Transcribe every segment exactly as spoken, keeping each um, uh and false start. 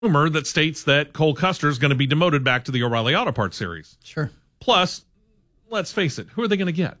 rumor that states that Cole Custer is going to be demoted back to the O'Reilly Auto Parts Series. Sure. Plus, let's face it, who are they going to get?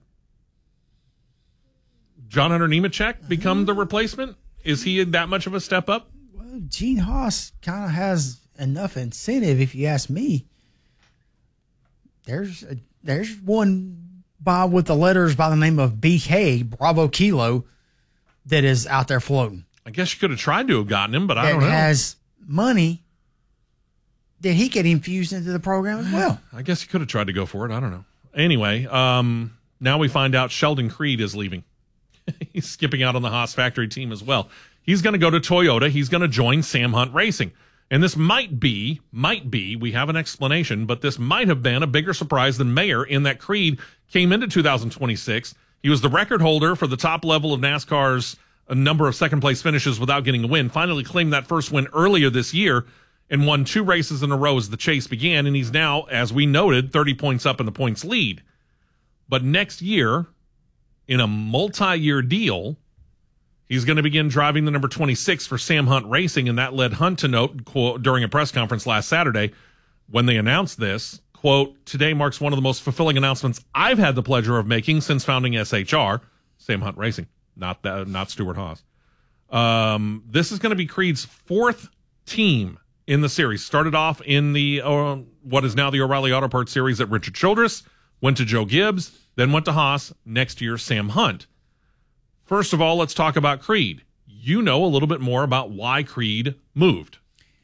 John Hunter Nemechek become the replacement? Is he that much of a step up? Well, Gene Haas kind of has enough incentive, if you ask me. There's a, there's one by with the letters by the name of B K, Bravo Kilo, that is out there floating. I guess you could have tried to have gotten him, but I that don't know. Has money that he could infuse into the program as well. I guess you could have tried to go for it. I don't know. Anyway, um, now we find out Sheldon Creed is leaving. He's skipping out on the Haas factory team as well. He's going to go to Toyota. He's going to join Sam Hunt Racing. And this might be, might be, we have an explanation, but this might have been a bigger surprise than Mayer in that Creed came into two thousand twenty-six. He was the record holder for the top level of NASCAR's a number of second place finishes without getting a win. Finally claimed that first win earlier this year and won two races in a row as the chase began. And he's now, as we noted, thirty points up in the points lead. But next year, in a multi-year deal, he's going to begin driving the number twenty-six for Sam Hunt Racing, and that led Hunt to note, quote, during a press conference last Saturday when they announced this, quote, today marks one of the most fulfilling announcements I've had the pleasure of making since founding S H R, Sam Hunt Racing, not that, not Stuart Haas. Um, this is going to be Creed's fourth team in the series. Started off in the uh, what is now the O'Reilly Auto Parts Series at Richard Childress, went to Joe Gibbs, then went to Haas, next year Sam Hunt. First of all, let's talk about Creed. You know a little bit more about why Creed moved.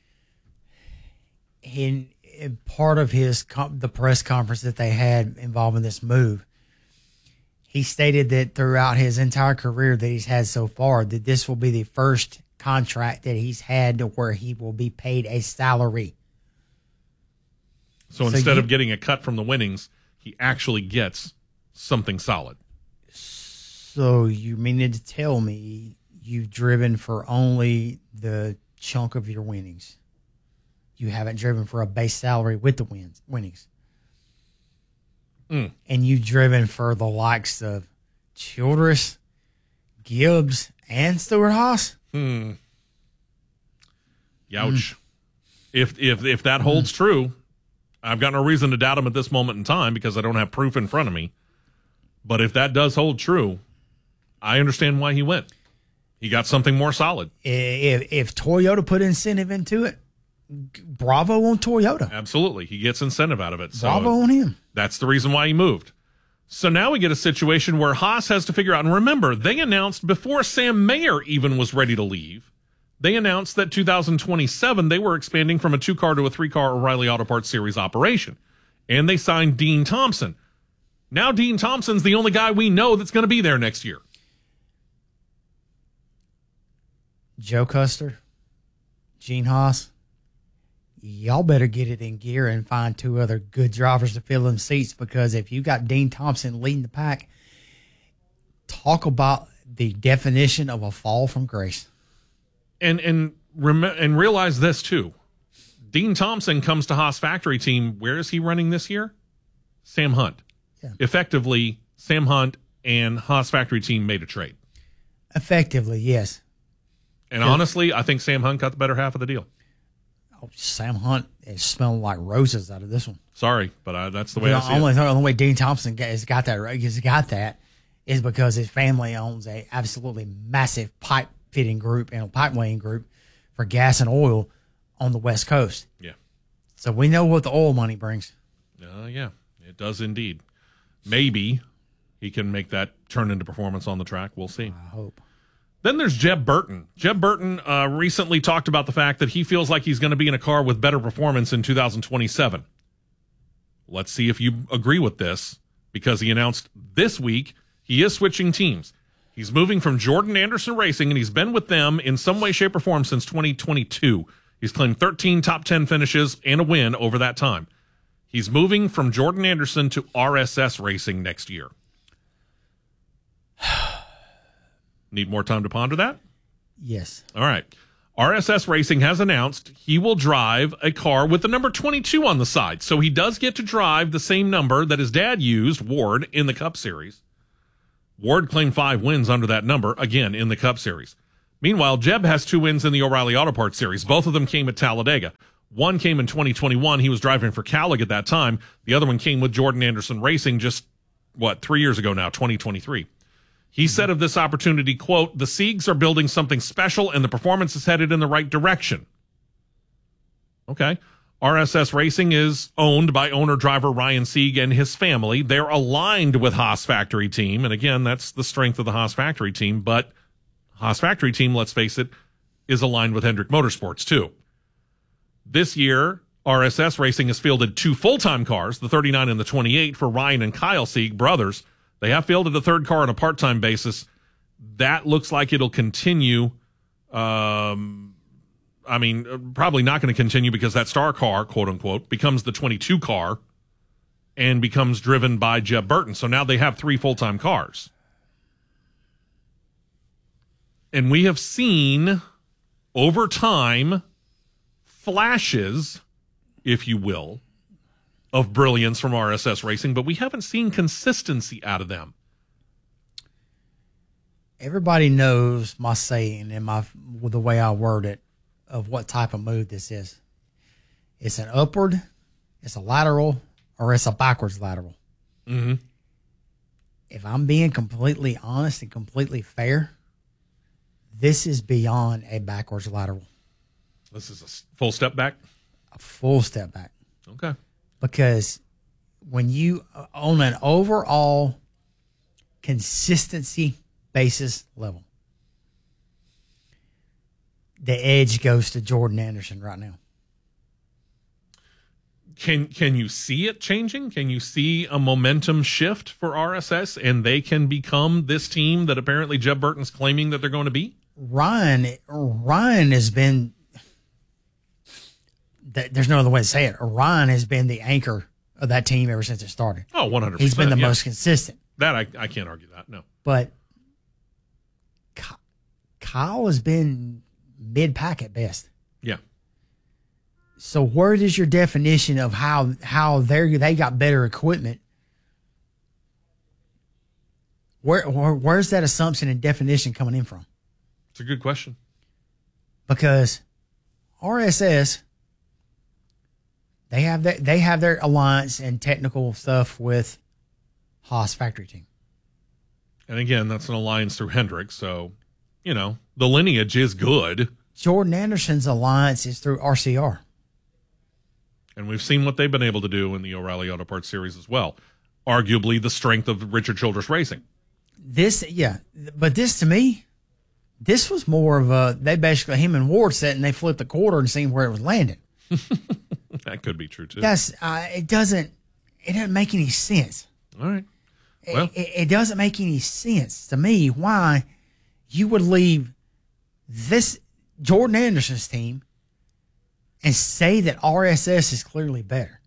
In, in part of his the press conference that they had involving this move, he stated that throughout his entire career that he's had so far, that this will be the first contract that he's had to where he will be paid a salary. So, so instead you, of getting a cut from the winnings, he actually gets something solid. So you mean to tell me you've driven for only the chunk of your winnings? You haven't driven for a base salary with the wins winnings. Mm. And you've driven for the likes of Childress, Gibbs, and Stuart Haas? Hmm. Youch. Mm. If if if that holds mm. true, I've got no reason to doubt him at this moment in time because I don't have proof in front of me. But if that does hold true, I understand why he went. He got something more solid. If, if Toyota put incentive into it, bravo on Toyota. Absolutely. He gets incentive out of it. So bravo on him. That's the reason why he moved. So now we get a situation where Haas has to figure out, and remember, they announced before Sam Mayer even was ready to leave, they announced that two thousand twenty-seven they were expanding from a two-car to a three-car O'Reilly Auto Parts Series operation. And they signed Dean Thompson. Now Dean Thompson's the only guy we know that's going to be there next year. Joe Custer, Gene Haas, y'all better get it in gear and find two other good drivers to fill them seats, because if you got Dean Thompson leading the pack, talk about the definition of a fall from grace. And and rem- and realize this too. Dean Thompson comes to Haas factory team. Where is he running this year? Sam Hunt. Yeah. Effectively, Sam Hunt and Haas factory team made a trade. Effectively, yes. And honestly, I think Sam Hunt got the better half of the deal. Oh, Sam Hunt is smelling like roses out of this one. Sorry, but I, that's the way you I know, see only, it. The only way Dean Thompson has got that has got that is because his family owns a absolutely massive pipe fitting group and a pipe laying group for gas and oil on the West Coast. Yeah. So we know what the oil money brings. Uh, yeah, it does indeed. Maybe he can make that turn into performance on the track. We'll see. I hope. Then there's Jeb Burton. Jeb Burton uh, recently talked about the fact that he feels like he's going to be in a car with better performance in two thousand twenty-seven. Let's see if you agree with this, because he announced this week he is switching teams. He's moving from Jordan Anderson Racing, and he's been with them in some way, shape, or form since twenty twenty-two. He's claimed thirteen top ten finishes and a win over that time. He's moving from Jordan Anderson to R S S Racing next year. Need more time to ponder that? Yes. All right. R S S Racing has announced he will drive a car with the number twenty-two on the side. So he does get to drive the same number that his dad used, Ward, in the Cup Series. Ward claimed five wins under that number, again, in the Cup Series. Meanwhile, Jeb has two wins in the O'Reilly Auto Parts Series. Both of them came at Talladega. One came in twenty twenty-one. He was driving for Callig at that time. The other one came with Jordan Anderson Racing just, what, three years ago now, twenty twenty-three. He mm-hmm. said of this opportunity, quote, "The Siegs are building something special and the performance is headed in the right direction." Okay. R S S Racing is owned by owner-driver Ryan Sieg and his family. They're aligned with Haas Factory Team. And again, that's the strength of the Haas Factory Team. But Haas Factory Team, let's face it, is aligned with Hendrick Motorsports too. This year, R S S Racing has fielded two full-time cars, the thirty-nine and the twenty-eight, for Ryan and Kyle Sieg, brothers. They have fielded a third car on a part-time basis. That looks like it'll continue. Um, I mean, probably not going to continue because that star car, quote-unquote, becomes the twenty-two car and becomes driven by Jeb Burton. So now they have three full-time cars. And we have seen, over time, flashes, if you will, of brilliance from R S S Racing, but we haven't seen consistency out of them. Everybody knows my saying and my the way I word it of what type of move this is. It's an upward, it's a lateral, or it's a backwards lateral. Mm-hmm. If I'm being completely honest and completely fair, this is beyond a backwards lateral. This is a full step back? A full step back. Okay. Because when you, on an overall consistency basis level, the edge goes to Jordan Anderson right now. Can can you see it changing? Can you see a momentum shift for R S S and they can become this team that apparently Jeb Burton's claiming that they're going to be? Ryan, Ryan has been, there's no other way to say it. Ryan has been the anchor of that team ever since it started. Oh, one hundred percent. He's been the yeah. most consistent. That I, I can't argue that, no. But Kyle has been mid-pack at best. Yeah. So where is your definition of how how they they got better equipment? Where, where where's that assumption and definition coming in from? It's a good question. Because R S S, they have their, they have their alliance and technical stuff with Haas Factory Team. And again, that's an alliance through Hendrick, so you know the lineage is good. Jordan Anderson's alliance is through R C R. And we've seen what they've been able to do in the O'Reilly Auto Parts Series as well. Arguably the strength of Richard Childress Racing. This, yeah. But this, to me, this was more of a, they basically, him and Ward sat and they flipped the quarter and seen where it was landing. That could be true, too. That's, uh, it doesn't, it doesn't make any sense. All right. Well. It, it, it doesn't make any sense to me why you would leave this Jordan Anderson's team and say that R S S is clearly better.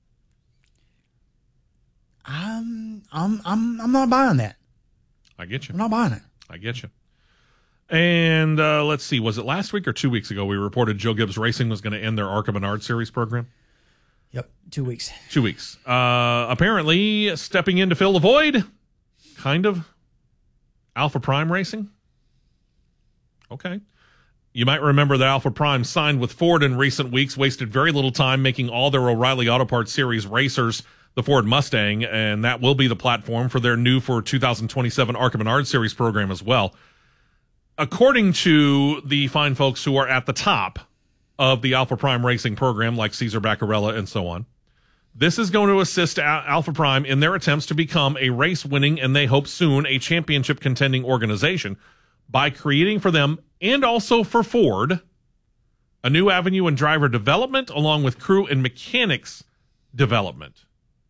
I'm I'm I'm I'm not buying that. I get you. I'm not buying it. I get you. And uh, let's see, was it last week or two weeks ago we reported Joe Gibbs Racing was going to end their ARCA Menard Series program? Yep, two weeks. Two weeks. Uh, apparently stepping in to fill the void, kind of, Alpha Prime Racing. Okay. You might remember that Alpha Prime signed with Ford in recent weeks, wasted very little time making all their O'Reilly Auto Parts Series racers the Ford Mustang, and that will be the platform for their new for two thousand twenty-seven ARCA Menard Series program as well. According to the fine folks who are at the top of the Alpha Prime Racing program, like Cesar Baccarella and so on, this is going to assist Alpha Prime in their attempts to become a race-winning, and they hope soon, a championship-contending organization by creating for them and also for Ford a new avenue in driver development along with crew and mechanics development.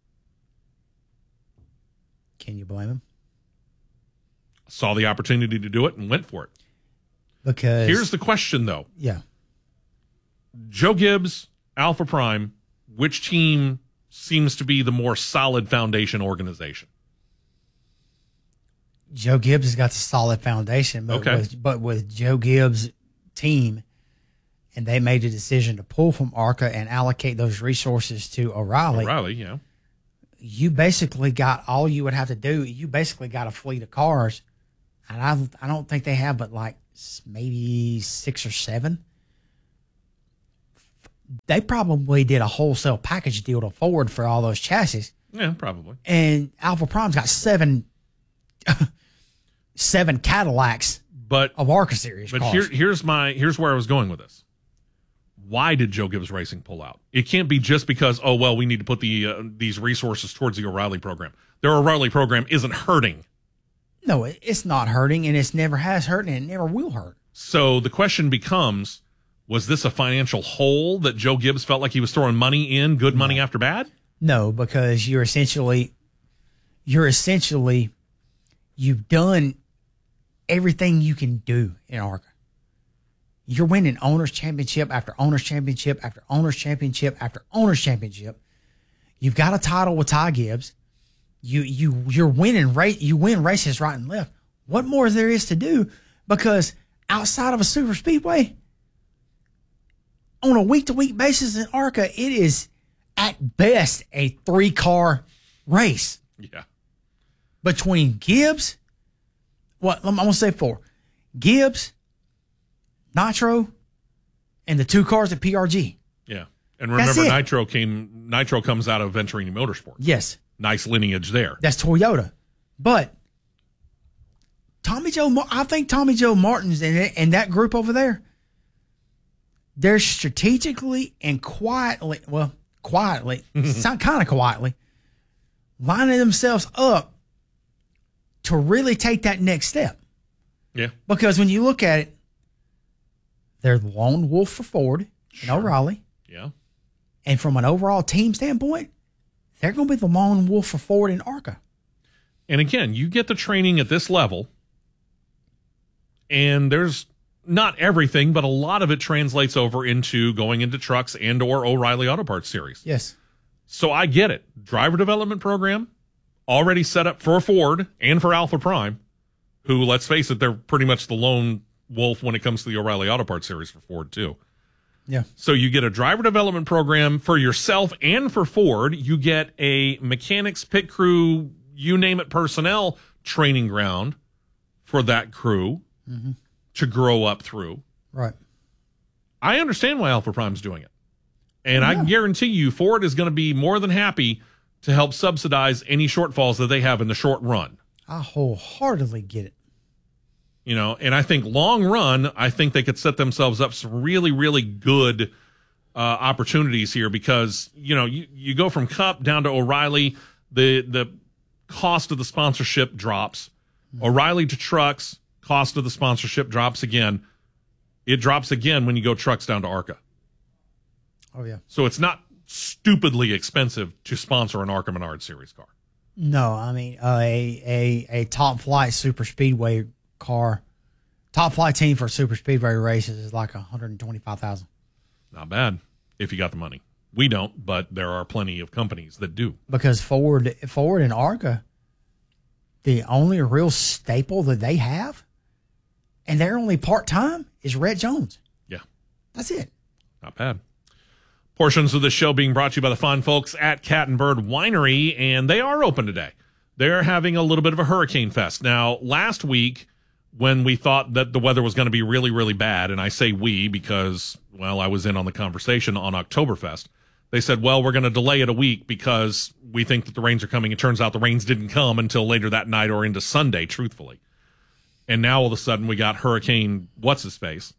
Can you blame him? Saw the opportunity to do it and went for it. Because here's the question, though. Yeah. Joe Gibbs, Alpha Prime, which team seems to be the more solid foundation organization? Joe Gibbs has got the solid foundation, but, okay. with, but with Joe Gibbs' team, and they made a decision to pull from ARCA and allocate those resources to O'Reilly. O'Reilly, yeah. You basically got, all you would have to do, you basically got a fleet of cars, and I I don't think they have but like maybe six or seven. They probably did a wholesale package deal to Ford for all those chassis. Yeah, probably. And Alpha Prime's got seven, seven Cadillacs but, of ARCA series But cars. here, here's my here's where I was going with this. Why did Joe Gibbs Racing pull out? It can't be just because, oh, well, we need to put the uh, these resources towards the O'Reilly program. Their O'Reilly program isn't hurting. No, it- it's not hurting, and it's never has hurt, and it never will hurt. So the question becomes, was this a financial hole that Joe Gibbs felt like he was throwing money in, good money after bad? No, because you're essentially, you're essentially, you've done everything you can do in ARCA. You're winning owners championship after owners championship after owners championship after owners championship. You've got a title with Ty Gibbs. You you you're winning race. You win races right and left. What more there is to do? Because outside of a super speedway, on a week to week basis in ARCA, it is at best a three car race Yeah. between Gibbs. What I'm gonna say four: Gibbs, Nitro, and the two cars at P R G. Yeah. And That's remember, it. Nitro came. Nitro comes out of Venturini Motorsports. Yes, Nice lineage there. that's Toyota. But Tommy Joe, Mar- I think Tommy Joe Martin's and it- and that group over there, they're strategically and quietly, well, quietly, kind of quietly, lining themselves up to really take that next step. Yeah. Because when you look at it, they're the lone wolf for Ford and O'Reilly. Yeah. And from an overall team standpoint, they're going to be the lone wolf for Ford and ARCA. And again, you get the training at this level, and there's not everything, but a lot of it translates over into going into trucks and or O'Reilly Auto Parts series. Yes. So I get it. Driver development program already set up for Ford and for Alpha Prime, who, let's face it, they're pretty much the lone wolf when it comes to the O'Reilly Auto Parts series for Ford too. Yeah. So you get a driver development program for yourself and for Ford. You get a mechanics, pit crew, you name it, personnel training ground for that crew Mm-hmm. to grow up through. Right. I understand why Alpha Prime's doing it. And I Yeah. guarantee you Ford is going to be more than happy to help subsidize any shortfalls that they have in the short run. I wholeheartedly get it. You know, and I think long run, I think they could set themselves up some really, really good uh, opportunities here because, you know, you, you go from Cup down to O'Reilly, the the cost of the sponsorship drops. Mm-hmm. O'Reilly to trucks, cost of the sponsorship drops again. It drops again when you go trucks down to ARCA. Oh, yeah. So it's not stupidly expensive to sponsor an ARCA Menard Series car. No, I mean, uh, a, a, a top flight super speedway car, top flight team for super speedway races is like one hundred twenty-five thousand dollars. Not bad if you got the money. We don't, but there are plenty of companies that do. Because Ford, Ford and ARCA, the only real staple that they have, and they're only part time, is Rhett Jones. Yeah. That's it. Not bad. Portions of the show being brought to you by the fine folks at Cat and Bird Winery, and they are open today. They're having a little bit of a hurricane fest. Now, last week, when we thought that the weather was going to be really, really bad, and I say we because, well, I was in on the conversation on Oktoberfest, they said, well, we're going to delay it a week because we think that the rains are coming. It turns out the rains didn't come until later that night or into Sunday, truthfully. And now all of a sudden we got Hurricane what's-his-face.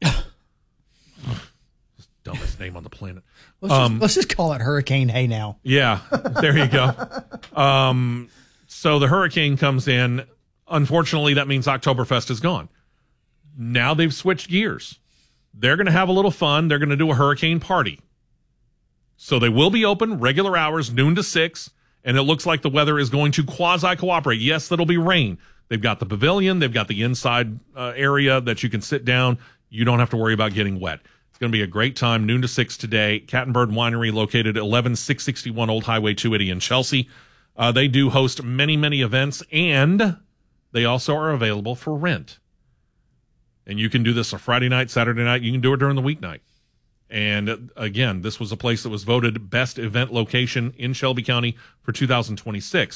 Dumbest name on the planet. Let's, Um, just, let's just call it Hurricane Hay now. Yeah, there you go. Um, so the hurricane comes in. Unfortunately, that means Oktoberfest is gone. Now they've switched gears. They're going to have a little fun. They're going to do a hurricane party. So they will be open, regular hours, noon to six, and it looks like the weather is going to quasi-cooperate. Yes, that'll be rain. They've got the pavilion. They've got the inside uh, area that you can sit down. You don't have to worry about getting wet. It's going to be a great time, noon to six today. Cat and Bird Winery, located at eleven six sixty-one Old Highway two eighty in Chelsea. Uh, they do host many, many events, and they also are available for rent. And you can do this on Friday night, Saturday night. You can do it during the weeknight. And uh, again, this was a place that was voted best event location in Shelby County for two thousand twenty-six.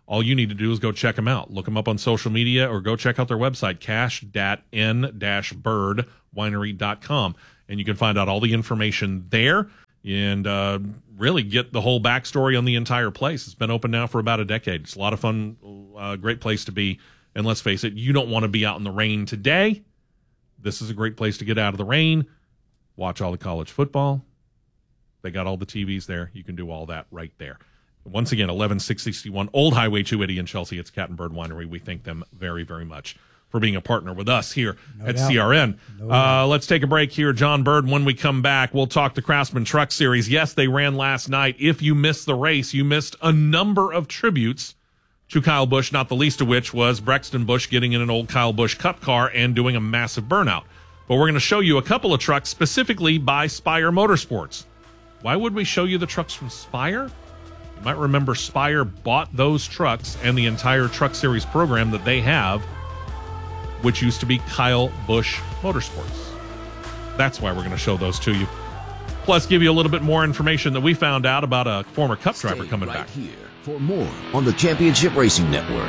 all you need to do is go check them out. Look them up on social media or go check out their website, cash dash n dash bird winery dot com. And you can find out all the information there and uh, really get the whole backstory on the entire place. It's been open now for about a decade. It's a lot of fun, uh, great place to be. And let's face it, you don't want to be out in the rain today. This is a great place to get out of the rain, watch all the college football. They got all the T Vs there. You can do all that right there. Once again, eleven six sixty-one Old Highway two eighty in Chelsea. It's Cat and Bird Winery. We thank them very, very much for being a partner with us here no at doubt. C R N. No uh, let's take a break here, John Bird. When we come back, we'll talk the Craftsman Truck Series. Yes, they ran last night. If you missed the race, you missed a number of tributes to Kyle Busch, not the least of which was Brexton Busch getting in an old Kyle Busch Cup car and doing a massive burnout. But we're going to show you a couple of trucks specifically by Spire Motorsports. Why would we show you the trucks from Spire? You might remember Spire bought those trucks and the entire Truck Series program that they have, which used to be Kyle Busch Motorsports. That's why we're going to show those to you. Plus, give you a little bit more information that we found out about a former Cup driver Stay coming right back. Here for more on the Championship Racing Network.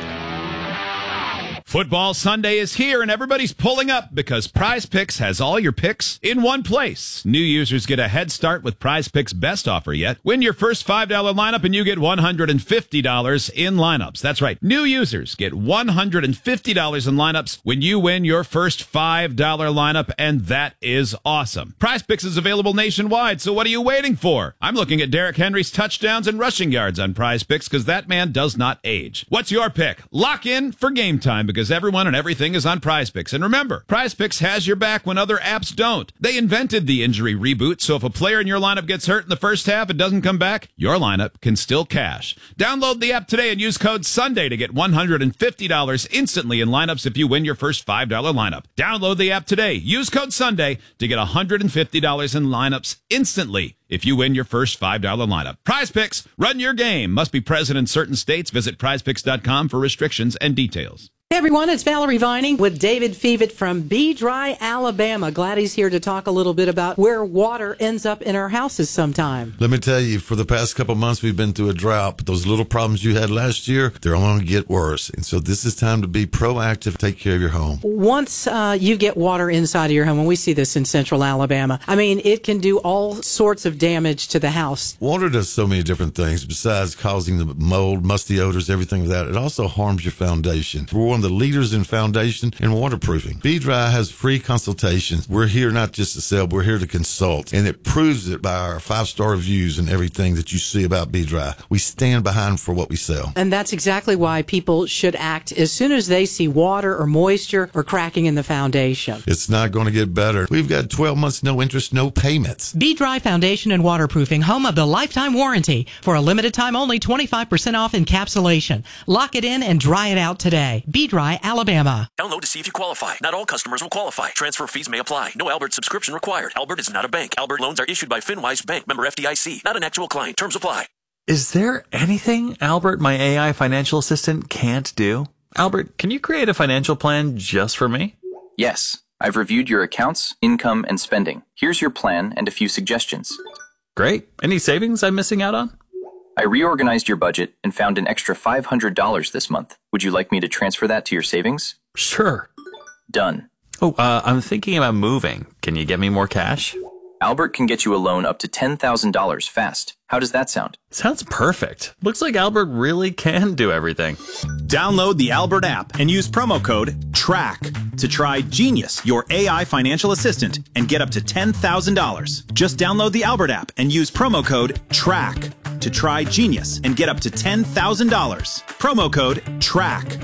Football Sunday is here, and everybody's pulling up because Prize Picks has all your picks in one place. New users get a head start with Prize Picks' best offer yet. Win your first five dollar lineup, and you get one hundred fifty dollars in lineups. That's right. New users get one hundred fifty dollars in lineups when you win your first five dollar lineup, and that is awesome. Prize Picks is available nationwide, so what are you waiting for? I'm looking at Derrick Henry's touchdowns and rushing yards on Prize Picks because that man does not age. What's your pick? Lock in for game time because everyone and everything is on Prize Picks. And remember, Prize Picks has your back when other apps don't. They invented the injury reboot, so if a player in your lineup gets hurt in the first half and doesn't come back, your lineup can still cash. Download the app today and use code SUNDAY to get one hundred fifty dollars instantly in lineups if you win your first five dollar lineup. Download the app today. Use code SUNDAY to get one hundred fifty dollars in lineups instantly if you win your first five dollar lineup. Prize Picks, run your game. Must be present in certain states. Visit prize picks dot com for restrictions and details. Hey everyone, it's Valerie Vining with David Fevitt from Be Dry, Alabama. Glad he's here to talk a little bit about where water ends up in our houses sometime. Let me tell you, for the past couple of months, we've been through a drought, but those little problems you had last year, they're only going to get worse. And so this is time to be proactive, take care of your home. Once uh, you get water inside of your home, and we see this in central Alabama, I mean, it can do all sorts of damage to the house. Water does so many different things besides causing the mold, musty odors, everything like that. It also harms your foundation. We're one of the leaders in foundation and waterproofing. Be Dry has free consultations. We're here not just to sell, we're here to consult. And it proves it by our five-star reviews and everything that you see about Be Dry. We stand behind for what we sell. And that's exactly why people should act as soon as they see water or moisture or cracking in the foundation. It's not going to get better. We've got twelve months, no interest, no payments. Be Dry Foundation and Waterproofing, home of the lifetime warranty. For a limited time only, twenty-five percent off encapsulation. Lock it in and dry it out today. Be Dry, Alabama. Download to see if you qualify. Not all customers will qualify. Transfer fees may apply. No Albert subscription required. Albert is not a bank. Albert loans are issued by FinWise Bank, member F D I C. Not an actual client. Terms apply. Is there anything Albert, my A I financial assistant, can't do? Albert, can you create a financial plan just for me? Yes. I've reviewed your accounts, income, and spending. Here's your plan and a few suggestions. Great. Any savings I'm missing out on? I reorganized your budget and found an extra five hundred dollars this month. Would you like me to transfer that to your savings? Sure. Done. Oh, uh, I'm thinking about moving. Can you get me more cash? Albert can get you a loan up to ten thousand dollars fast. How does that sound? Sounds perfect. Looks like Albert really can do everything. Download the Albert app and use promo code TRACK to try Genius, your A I financial assistant, and get up to ten thousand dollars. Just download the Albert app and use promo code TRACK to try Genius and get up to ten thousand dollars. Promo code TRACK.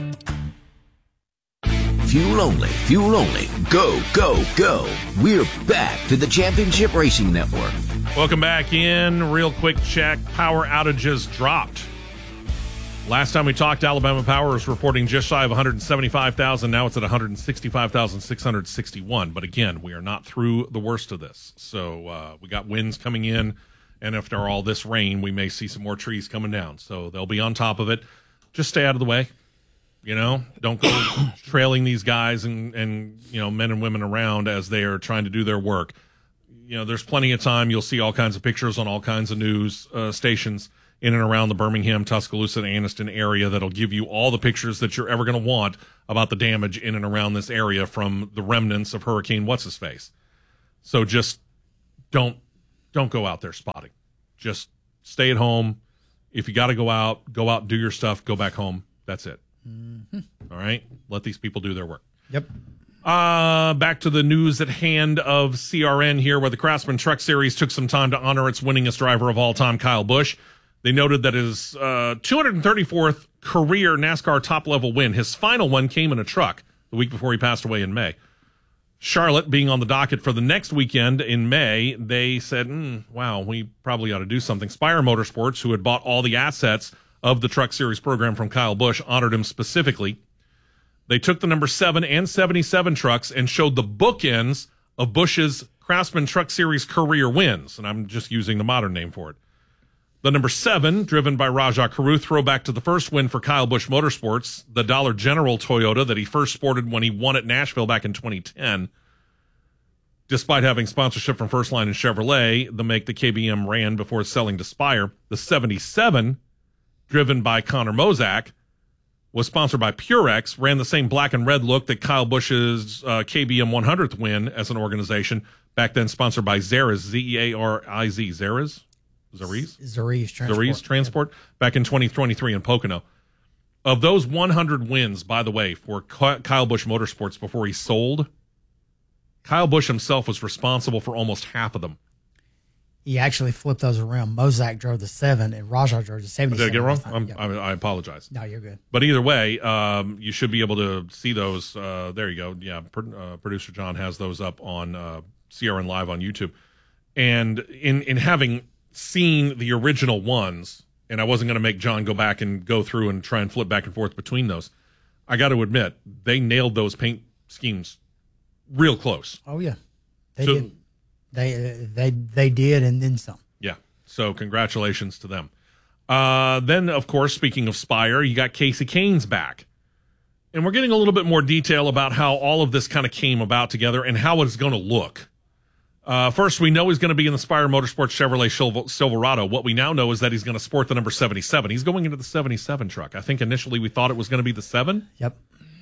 Fuel only, fuel only. Go, go, go. We're back to the Championship Racing Network. Welcome back in. Real quick check. Power outages dropped. Last time we talked, Alabama Power was reporting just shy of one hundred seventy-five thousand. Now it's at one hundred sixty-five thousand six hundred sixty-one. But again, we are not through the worst of this. So uh, we got winds coming in. And after all this rain, we may see some more trees coming down. So they'll be on top of it. Just stay out of the way. You know, don't go trailing these guys and, and, you know, men and women around as they are trying to do their work. You know, there's plenty of time. You'll see all kinds of pictures on all kinds of news uh, stations. in and around the Birmingham, Tuscaloosa, and Anniston area that'll give you all the pictures that you're ever going to want about the damage in and around this area from the remnants of Hurricane What's-His-Face. So just don't don't go out there spotting. Just stay at home. If you got to go out, go out and do your stuff. Go back home. That's it. Mm-hmm. All right? Let these people do their work. Yep. Uh, back to the news at hand of C R N here, where the Craftsman Truck Series took some time to honor its winningest driver of all time, Kyle Busch. They noted that his uh, two hundred thirty-fourth career NASCAR top-level win, his final one, came in a truck the week before he passed away in May. Charlotte being on the docket for the next weekend in May, they said, mm, wow, we probably ought to do something. Spire Motorsports, who had bought all the assets of the Truck Series program from Kyle Busch, honored him specifically. They took the number seven and seventy-seven trucks and showed the bookends of Busch's Craftsman Truck Series career wins, and I'm just using the modern name for it. The number seven, driven by Rajah Carew, throwback to the first win for Kyle Busch Motorsports, the Dollar General Toyota that he first sported when he won at Nashville back in twenty ten. Despite having sponsorship from First Line and Chevrolet, the make the K B M ran before selling to Spire. The seventy-seven, driven by Connor Mozak, was sponsored by Purex, ran the same black and red look that Kyle Busch's uh, K B M one hundredth win as an organization, back then sponsored by Zeriz, Z E A R I Z, Zeriz? Zeriz? Zeriz Transport. Zeriz Transport, yeah. Back in twenty twenty-three in Pocono. Of those one hundred wins, by the way, for Kyle Busch Motorsports before he sold, Kyle Busch himself was responsible for almost half of them. He actually flipped those around. Mozak drove the seven, and Rajah drove the seventy-seven. Did I get it wrong? Yeah. I, I apologize. No, you're good. But either way, um, you should be able to see those. Uh, there you go. Yeah, uh, producer John has those up on uh, C R N Live on YouTube. And in, in having seen the original ones, and I wasn't going to make John go back and go through and try and flip back and forth between those, I got to admit, they nailed those paint schemes real close. Oh, yeah. They so, did. They they they did, and then some. Yeah. So congratulations to them. Uh, then, of course, speaking of Spire, you got Casey Kahne's back. And we're getting a little bit more detail about how all of this kind of came about together and how it's going to look. Uh, first, we know he's going to be in the Spire Motorsports Chevrolet Silverado. What we now know is that he's going to sport the number seventy-seven. He's going into the seventy-seven truck. I think initially we thought it was going to be the seven. Yep.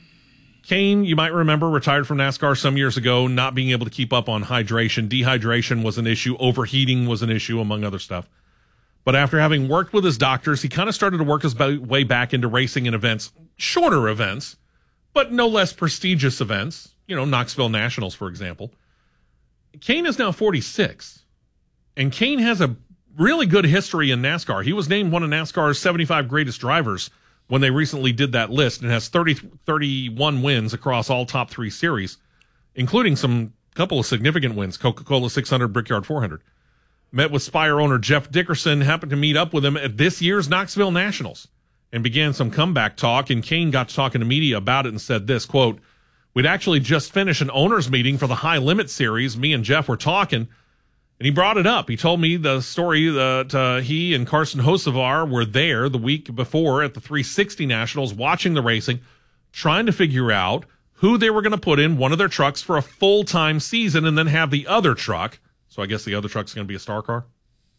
Kahne, you might remember, retired from NASCAR some years ago, not being able to keep up on hydration. Dehydration was an issue. Overheating was an issue, among other stuff. But after having worked with his doctors, he kind of started to work his way back into racing in events, shorter events, but no less prestigious events. You know, Knoxville Nationals, for example. Kahne is now forty-six, and Kahne has a really good history in NASCAR. He was named one of NASCAR's seventy-five greatest drivers when they recently did that list, and has thirty, thirty-one wins across all top three series, including some couple of significant wins, Coca-Cola six hundred, Brickyard four hundred. Met with Spire owner Jeff Dickerson, happened to meet up with him at this year's Knoxville Nationals, and began some comeback talk, and Kahne got to talking to media about it and said this, quote, "We'd actually just finished an owners meeting for the High Limit Series. Me and Jeff were talking, and he brought it up. He told me the story that uh, he and Carson Hocevar were there the week before at the three sixty Nationals watching the racing, trying to figure out who they were going to put in one of their trucks for a full-time season and then have the other truck." So I guess the other truck's going to be a star car?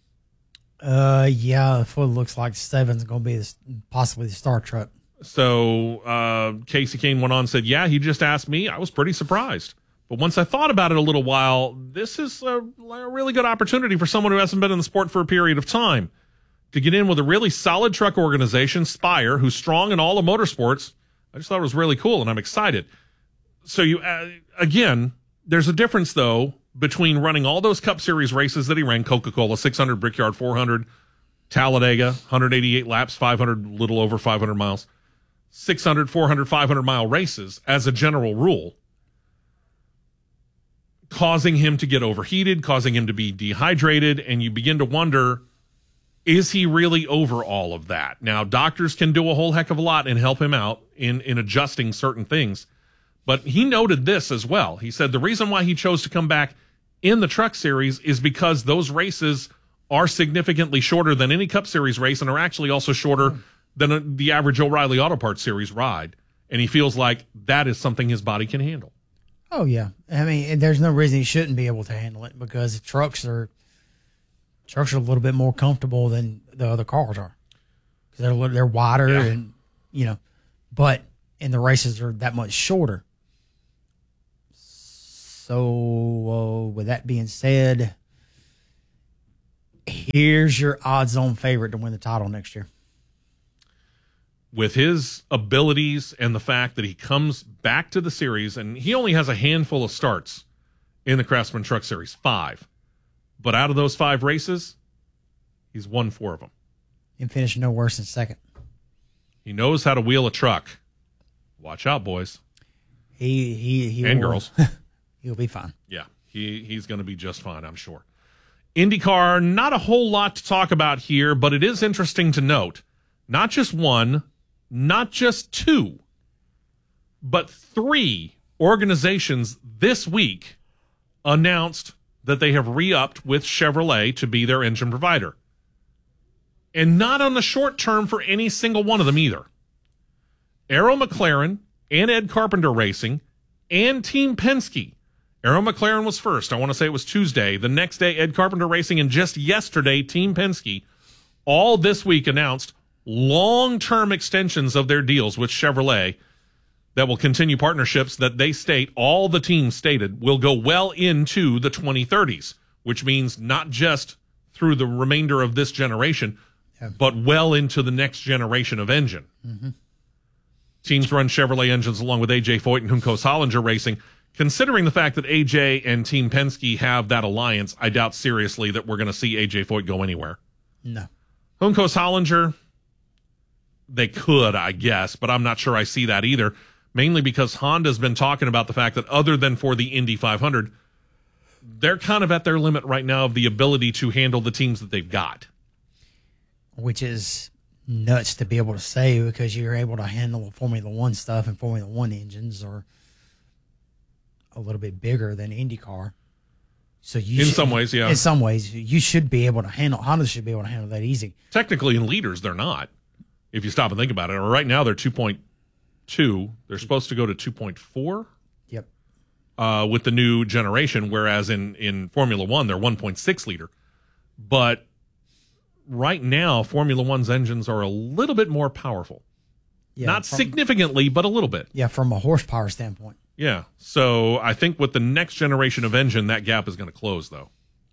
Uh, yeah, it looks like seven's going to be the, possibly the star truck. So uh, Casey Kahne went on and said, yeah, he just asked me. I was pretty surprised. But once I thought about it a little while, this is a, a really good opportunity for someone who hasn't been in the sport for a period of time to get in with a really solid truck organization, Spire, who's strong in all of motorsports. I just thought it was really cool, and I'm excited. So you uh, again, there's a difference, though, between running all those Cup Series races that he ran, Coca-Cola six hundred, Brickyard four hundred, Talladega, one hundred eighty-eight laps, five hundred, little over five hundred miles, six hundred, four hundred, five hundred mile races as a general rule, causing him to get overheated, causing him to be dehydrated, and you begin to wonder, is he really over all of that? Now, doctors can do a whole heck of a lot and help him out in, in adjusting certain things. But he noted this as well. He said the reason why he chose to come back in the Truck Series is because those races are significantly shorter than any Cup Series race and are actually also shorter than a, the average O'Reilly Auto Parts Series ride. And he feels like that is something his body can handle. Oh, yeah. I mean, there's no reason he shouldn't be able to handle it because the trucks are Trucks are a little bit more comfortable than the other cars are because they're a little- they're wider Yeah. and you know, but and the races are that much shorter. So uh, with that being said, here's your odds-on favorite to win the title next year. With his abilities and the fact that he comes back to the series, and he only has a handful of starts in the Craftsman Truck Series, five. But out of those five races, he's won four of them. And finished no worse than second. He knows how to wheel a truck. Watch out, boys. He he he and will, girls. He'll be fine. Yeah, he he's going to be just fine, I'm sure. IndyCar, not a whole lot to talk about here, but it is interesting to note, not just one, not just two, but three organizations this week announced that they have re-upped with Chevrolet to be their engine provider. And not on the short term for any single one of them either. Arrow McLaren and Ed Carpenter Racing and Team Penske. Arrow McLaren was first. I want to say it was Tuesday. The next day, Ed Carpenter Racing, and just yesterday, Team Penske, all this week announced long-term extensions of their deals with Chevrolet that will continue partnerships that they state, all the teams stated, will go well into the twenty thirties, which means not just through the remainder of this generation, yeah. but well into the next generation of engine. Mm-hmm. Teams run Chevrolet engines along with A J Foyt and Juncos Hollinger Racing. Considering the fact that A J and Team Penske have that alliance, I doubt seriously that we're going to see A J Foyt go anywhere. No. Juncos Hollinger, they could, I guess, but I'm not sure I see that either, mainly because Honda's been talking about the fact that other than for the Indy five hundred, they're kind of at their limit right now of the ability to handle the teams that they've got. Which is nuts to be able to say because you're able to handle Formula One stuff, and Formula One engines are a little bit bigger than IndyCar. So you in should, some ways, yeah. In some ways, you should be able to handle. Honda should be able to handle that easy. Technically, in liters, they're not. If you stop and think about it, right now they're two point two. They're supposed to go to two point four. Yep. Uh, with the new generation, whereas in in Formula One they're one point six liter. But right now, Formula One's engines are a little bit more powerful. Yeah, not from, significantly, but a little bit. Yeah, from a horsepower standpoint. Yeah. So I think with the next generation of engine, that gap is going to close, though.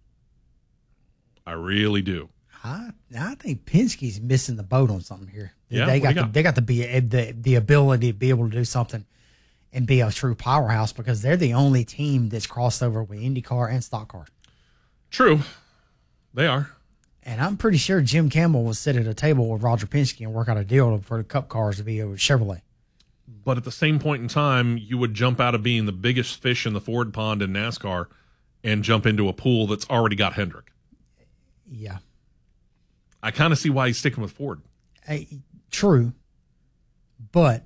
I really do. I I think Penske's missing the boat on something here. Yeah, they got, got? The, they got to be the the ability to be able to do something and be a true powerhouse because they're the only team that's crossed over with IndyCar and stock car. True, they are. And I'm pretty sure Jim Campbell will sit at a table with Roger Penske and work out a deal for the Cup cars to be over Chevrolet. But at the same point in time, you would jump out of being the biggest fish in the Ford pond in NASCAR and jump into a pool that's already got Hendrick. Yeah. I kind of see why he's sticking with Ford. Hey, true. But,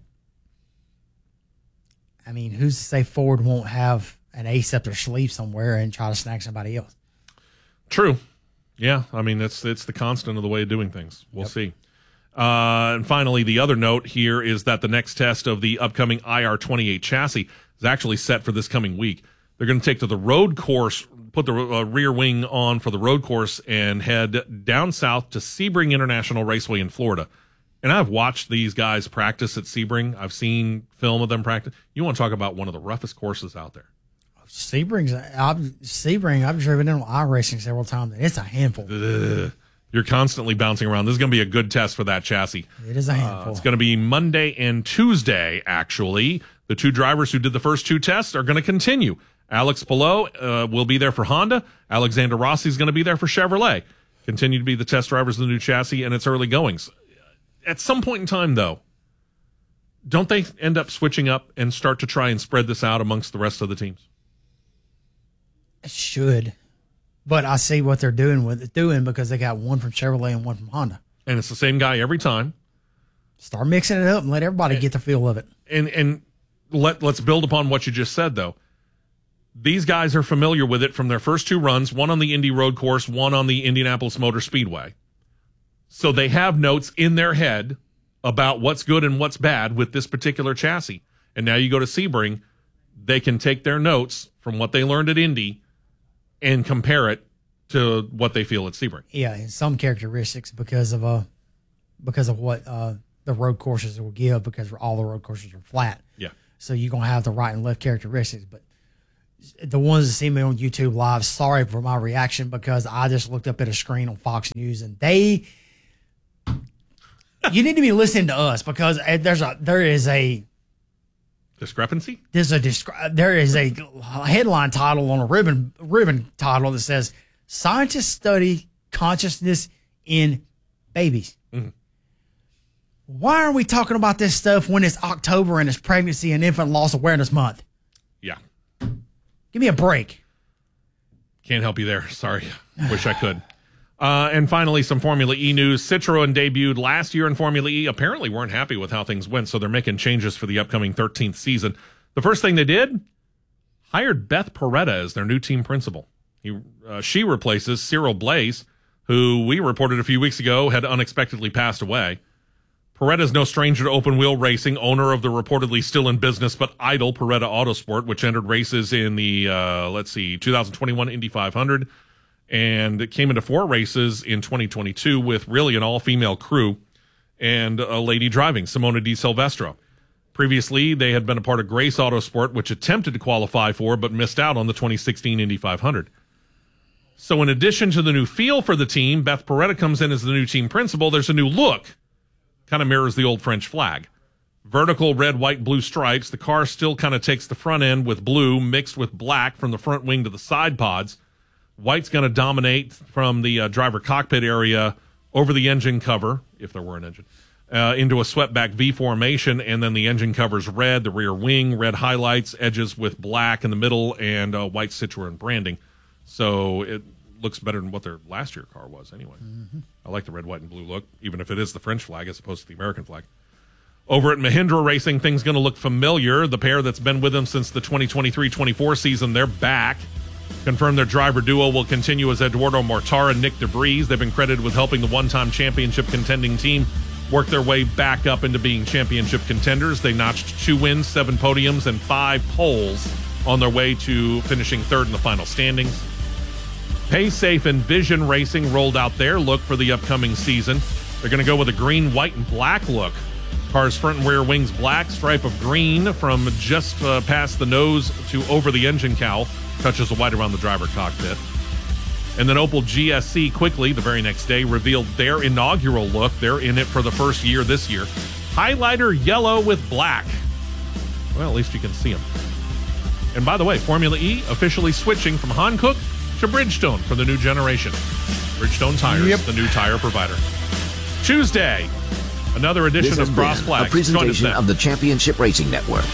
I mean, who's to say Ford won't have an ace up their sleeve somewhere and try to snag somebody else? True. Yeah, I mean, it's it's the constant of the way of doing things. We'll Yep. see. Uh, and finally, the other note here is that the next test of the upcoming I R twenty-eight chassis is actually set for this coming week. They're going to take to the road course, put the uh, rear wing on for the road course, and head down south to Sebring International Raceway in Florida. And I've watched these guys practice at Sebring. I've seen film of them practice. You want to talk about one of the roughest courses out there. Sebring's, I've, Sebring, I've driven in on iRacing several times, and it's a handful. Ugh. You're constantly bouncing around. This is going to be a good test for that chassis. It is a handful. Uh, it's going to be Monday and Tuesday, actually. The two drivers who did the first two tests are going to continue. Alex Palou uh, will be there for Honda. Alexander Rossi is going to be there for Chevrolet. Continue to be the test drivers of the new chassis and its early goings. At some point in time, though, don't they end up switching up and start to try and spread this out amongst the rest of the teams? It should. But I see what they're doing with it, doing because they got one from Chevrolet and one from Honda. And it's the same guy every time. Start mixing it up and let everybody get the feel of it. And and let let's build upon what you just said, though. These guys are familiar with it from their first two runs, one on the Indy Road Course, one on the Indianapolis Motor Speedway. So they have notes in their head about what's good and what's bad with this particular chassis. And now you go to Sebring, they can take their notes from what they learned at Indy and compare it to what they feel at Sebring. Yeah, in some characteristics because of uh because of what uh the road courses will give, because all the road courses are flat. Yeah. So you're gonna have the right and left characteristics. But the ones that see me on YouTube Live, sorry for my reaction, because I just looked up at a screen on Fox News and they you need to be listening to us, because there's a there is a discrepancy. There's a descri- there is a headline title on a ribbon ribbon title that says "Scientists study consciousness in babies." Mm-hmm. Why are we talking about this stuff when it's October and it's Pregnancy and Infant Loss Awareness Month? Yeah. Give me a break. Can't help you there. Sorry. Wish I could. Uh, and finally, some Formula E news. Citroen debuted last year in Formula E. Apparently weren't happy with how things went, so they're making changes for the upcoming thirteenth season. The first thing they did, hired Beth Peretta as their new team principal. He, uh, she replaces Cyril Blaise, who we reported a few weeks ago had unexpectedly passed away. Peretta is no stranger to open-wheel racing, owner of the reportedly still in business but idle Peretta Autosport, which entered races in the, uh, let's see, two thousand twenty-one Indy five hundred, and it came into four races in twenty twenty-two with really an all-female crew and a lady driving, Simona Di Silvestro. Previously, they had been a part of Grace Autosport, which attempted to qualify for but missed out on the twenty sixteen Indy five hundred. So in addition to the new feel for the team, Beth Peretta comes in as the new team principal. There's a new look. Kind of mirrors the old French flag. Vertical red, white, blue stripes. The car still kind of takes the front end with blue mixed with black from the front wing to the side pods. White's going to dominate from the uh, driver cockpit area over the engine cover, if there were an engine, uh, into a swept-back V formation, and then the engine cover's red, the rear wing, red highlights, edges with black in the middle, and uh, white Citroen branding. So it looks better than what their last year car was anyway. Mm-hmm. I like the red, white, and blue look, even if it is the French flag as opposed to the American flag. Over at Mahindra Racing, things going to look familiar. The pair that's been with them since the twenty twenty-three twenty-four season, they're back. Confirmed their driver duo will continue as Eduardo Mortara and Nick DeVries. They've been credited with helping the one-time championship contending team work their way back up into being championship contenders. They notched two wins, seven podiums, and five poles on their way to finishing third in the final standings. PaySafe and Vision Racing rolled out their look for the upcoming season. They're going to go with a green, white, and black look. Car's front and rear wings black, stripe of green from just uh, past the nose to over the engine cowl, touches of white around the driver cockpit. And then Opel G S C quickly, the very next day, revealed their inaugural look. They're in it for the first year this year. Highlighter yellow with black. Well, at least you can see them. And by the way, Formula E officially switching from Hankook to Bridgestone for the new generation. Bridgestone Tires, yep. the new tire provider. Tuesday, another edition This of has Cross been Flags. a presentation of the Championship Racing Network.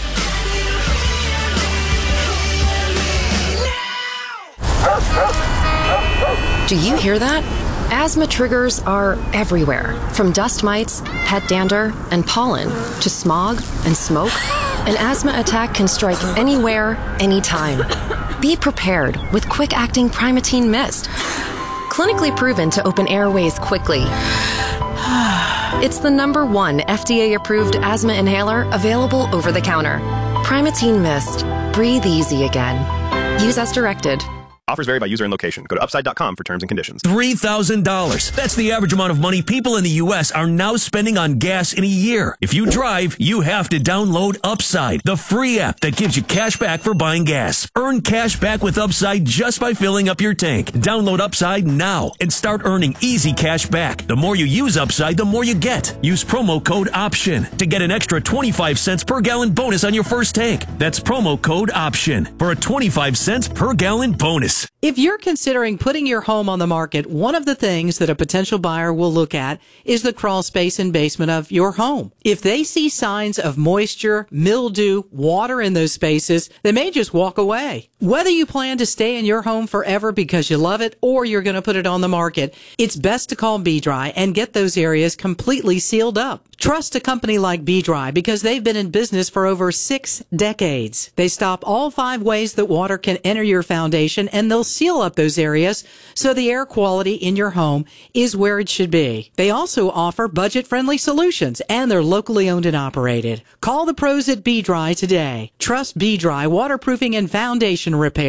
Do you hear that? Asthma triggers are everywhere, from dust mites, pet dander, and pollen, to smog and smoke. An asthma attack can strike anywhere, anytime. Be prepared with quick-acting Primatene Mist. Clinically proven to open airways quickly. It's the number one F D A-approved asthma inhaler available over the counter. Primatene Mist. Breathe easy again. Use as directed. Offers vary by user and location. Go to upside dot com for terms and conditions. three thousand dollars. That's the average amount of money people in the U S are now spending on gas in a year. If you drive, you have to download Upside, the free app that gives you cash back for buying gas. Earn cash back with Upside just by filling up your tank. Download Upside now and start earning easy cash back. The more you use Upside, the more you get. Use promo code OPTION to get an extra twenty-five cents per gallon bonus on your first tank. That's promo code OPTION for a twenty-five cents per gallon bonus. If you're considering putting your home on the market, one of the things that a potential buyer will look at is the crawl space and basement of your home. If they see signs of moisture, mildew, water in those spaces, they may just walk away. Whether you plan to stay in your home forever because you love it or you're going to put it on the market, it's best to call B-Dry and get those areas completely sealed up. Trust a company like B-Dry because they've been in business for over six decades. They stop all five ways that water can enter your foundation, and they'll seal up those areas so the air quality in your home is where it should be. They also offer budget-friendly solutions, and they're locally owned and operated. Call the pros at B-Dry today. Trust B-Dry Waterproofing and Foundation Repair.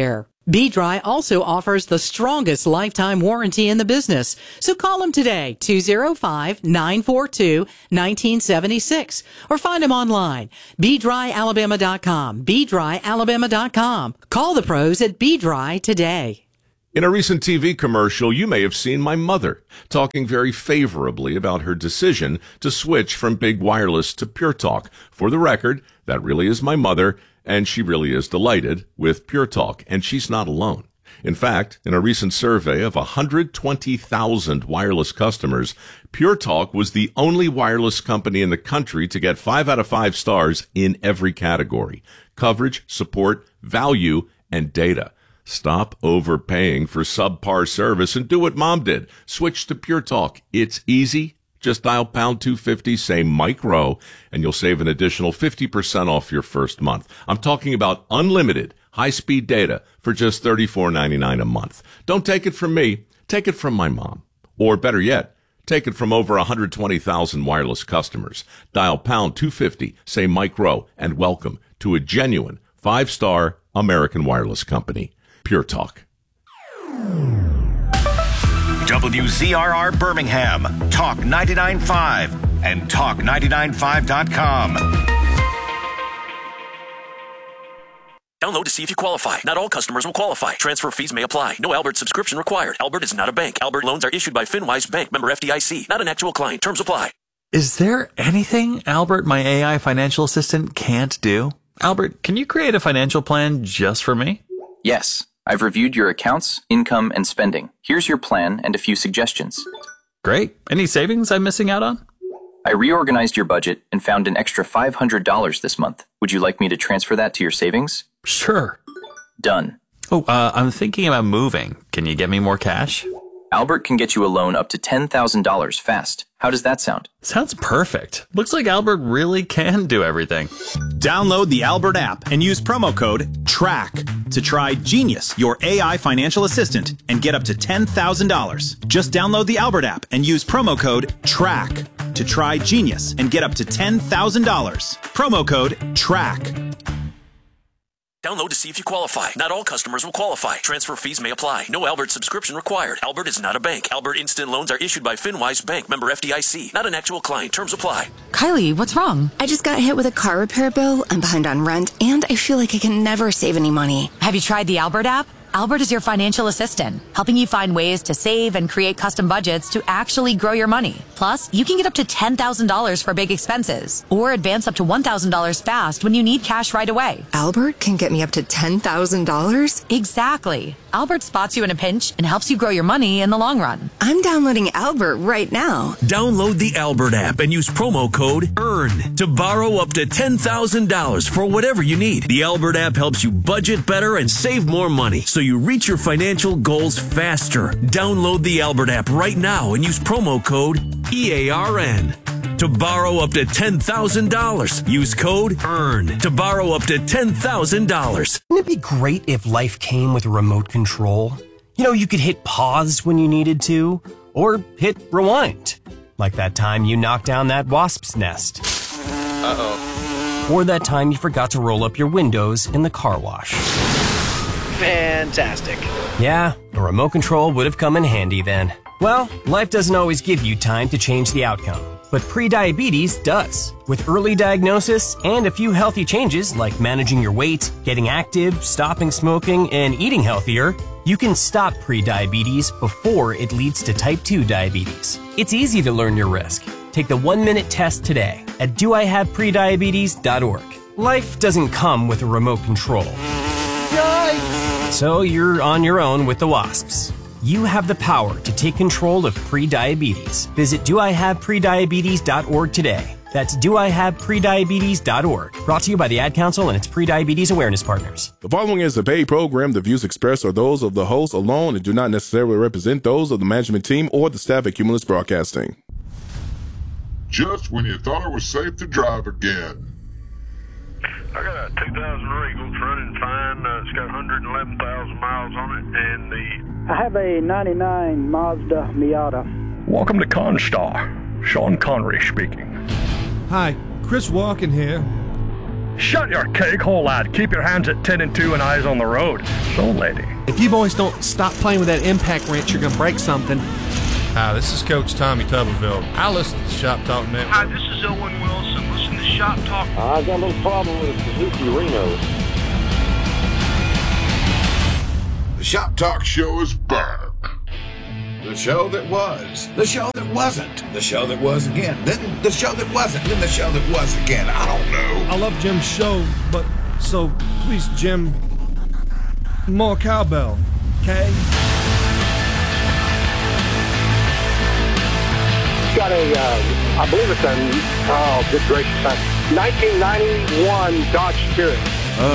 B-Dry also offers the strongest lifetime warranty in the business. So call them today, two oh five, nine four two, one nine seven six, or find them online, b dry alabama dot com, b dry alabama dot com. Call the pros at B-Dry today. In a recent T V commercial, you may have seen my mother talking very favorably about her decision to switch from big wireless to Pure Talk. For the record, that really is my mother, and she really is delighted with Pure Talk, and she's not alone. In fact, in a recent survey of one hundred twenty thousand wireless customers, Pure Talk was the only wireless company in the country to get five out of five stars in every category: coverage, support, value, and data. Stop overpaying for subpar service and do what Mom did. Switch to Pure Talk. It's easy. Just dial pound two fifty, say Mike Rowe, and you'll save an additional fifty percent off your first month. I'm talking about unlimited high-speed data for just thirty-four ninety-nine a month. Don't take it from me. Take it from my mom. Or better yet, take it from over one hundred twenty thousand wireless customers. Dial pound two fifty, say Mike Rowe, and welcome to a genuine five-star American wireless company. Pure Talk. W Z R R Birmingham, Talk ninety-nine point five, and talk ninety-nine five dot com. Download to see if you qualify. Not all customers will qualify. Transfer fees may apply. No Albert subscription required. Albert is not a bank. Albert loans are issued by FinWise Bank, member F D I C. Not an actual client. Terms apply. Is there anything Albert, my A I financial assistant, can't do? Albert, can you create a financial plan just for me? Yes. I've reviewed your accounts, income, and spending. Here's your plan and a few suggestions. Great. Any savings I'm missing out on? I reorganized your budget and found an extra five hundred dollars this month. Would you like me to transfer that to your savings? Sure. Done. Oh, uh, I'm thinking about moving. Can you get me more cash? Albert can get you a loan up to ten thousand dollars fast. How does that sound? Sounds perfect. Looks like Albert really can do everything. Download the Albert app and use promo code TRACK to try Genius, your A I financial assistant, and get up to ten thousand dollars. Just download the Albert app and use promo code TRACK to try Genius and get up to ten thousand dollars. Promo code TRACK. Download to see if you qualify. Not all customers will qualify. Transfer fees may apply. No Albert subscription required. Albert is not a bank. Albert Instant Loans are issued by FinWise Bank, member F D I C. Not an actual client. Terms apply. Kylie, what's wrong? I just got hit with a car repair bill. I'm behind on rent, and I feel like I can never save any money. Have you tried the Albert app? Albert is your financial assistant, helping you find ways to save and create custom budgets to actually grow your money. Plus, you can get up to ten thousand dollars for big expenses, or advance up to one thousand dollars fast when you need cash right away. Albert can get me up to ten thousand dollars? Exactly. Albert spots you in a pinch and helps you grow your money in the long run. I'm downloading Albert right now. Download the Albert app and use promo code EARN to borrow up to ten thousand dollars for whatever you need. The Albert app helps you budget better and save more money, so you reach your financial goals faster. Download the Albert app right now and use promo code E A R N to borrow up to ten thousand dollars. Use code EARN to borrow up to ten thousand dollars. Wouldn't it be great if life came with a remote control? You know, you could hit pause when you needed to, or hit rewind. Like that time you knocked down that wasp's nest. Uh-oh. Or that time you forgot to roll up your windows in the car wash. Fantastic. Yeah, a remote control would have come in handy then. Well, life doesn't always give you time to change the outcome, but prediabetes does. With early diagnosis and a few healthy changes like managing your weight, getting active, stopping smoking, and eating healthier, you can stop prediabetes before it leads to type two diabetes. It's easy to learn your risk. Take the one-minute test today at do I have prediabetes dot org. Life doesn't come with a remote control. Yikes! So you're on your own with the wasps. You have the power to take control of prediabetes. Visit do I have prediabetes dot org today. That's do I have prediabetes dot org. Brought to you by the Ad Council and its Prediabetes Awareness Partners. The following is a paid program. The views expressed are those of the host alone and do not necessarily represent those of the management team or the staff at Cumulus Broadcasting. Just when you thought it was safe to drive again. I got a two thousand Regal. It's running fine. Uh, it's got one hundred eleven thousand miles on it, and the... I have a ninety-nine Mazda Miata. Welcome to Constar. Sean Connery speaking. Hi, Chris Walken here. Shut your cake hole, lad. Keep your hands at ten and two and eyes on the road. So, lady. If you boys don't stop playing with that impact wrench, you're going to break something. Hi, this is Coach Tommy Tuberville. I listen to Shop Talk Network. Hi, this is Owen Wilson. Listen to Shop Talk. I got a little problem with the Suzuki Reno. The Shop Talk Show is back. The show that was, the show that wasn't, the show that was again, then the show that wasn't, then the show that was again. I don't know. I love Jim's show, but so please, Jim, more cowbell, okay? Got a, uh, I believe it's a, oh, good gracious, nineteen ninety-one Dodge Spirit.